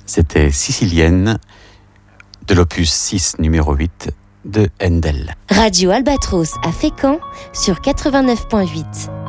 C'était Sicilienne de l'opus 6 numéro 8 de Handel. Radio Albatros à Fécamp sur 89.8.